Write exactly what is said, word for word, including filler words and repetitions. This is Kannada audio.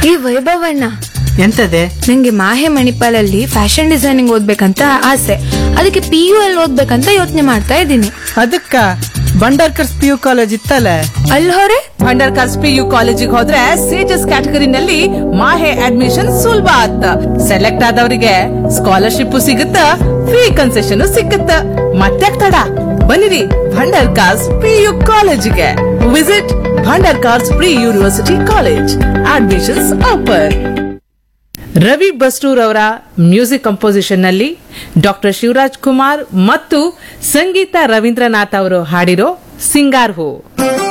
ಈ ವೈಭವಣ್ಣ, ಎಂತದೆ? ನಂಗೆ ಮಾಹೆ ಮಣಿಪಾಲಲ್ಲಿ ಫ್ಯಾಷನ್ ಡಿಸೈನಿಂಗ್ ಓದ್ಬೇಕಂತ ಆಸೆ. ಅದಕ್ಕೆ ಪಿ ಯು ಎಲ್ ಓದ್ಬೇಕಂತ ಯೋಚನೆ ಮಾಡ್ತಾ ಇದ್ದೀನಿ. ಅದಕ್ಕ ಬಂಡರ್ಕರ್ಸ್ ಪಿ ಯು ಕಾಲೇಜ್ ಇತ್ತಲ್ಲ, ಅಲ್ಲಿ ಹೊರೆ ಭಂಡಾರ್ಕರ್ಸ್ ಪಿ ಯು ಕಾಲೇಜಿಗೆ ಹೋದ್ರೆ ಸೇಜಸ್ ಕ್ಯಾಟಗರಿನಲ್ಲಿ ಮಾಹೆ ಅಡ್ಮಿಷನ್ ಸುಲಭ ಆತ್ತ. ಸೆಲೆಕ್ಟ್ ಆದವರಿಗೆ ಸ್ಕಾಲರ್ಶಿಪ್ ಸಿಗುತ್ತ, ಫ್ರೀ ಕನ್ಸೆಷನ್ ಸಿಗುತ್ತ. ಮತ್ತೆ ತಡ, ಬನ್ನಿರಿ ಭಂಡಾರ್ಕರ್ಸ್ ಪಿ ಯು ಕಾಲೇಜಿಗೆ. Visit Bhandarkar's pre university college. Admissions open. Ravi Basrur ಅವರ ಮ್ಯೂಸಿಕ್ ಕಂಪೋಸಿಷನ್ ನಲ್ಲಿ ಡಾಕ್ಟರ್ ಶಿವರಾಜ್ ಕುಮಾರ್ ಮತ್ತು ಸಂಗೀತ ರವೀಂದ್ರನಾಥ್ ಅವರು ಹಾಡಿರೋ ಸಿಂಗಾರ್ ಹೂ.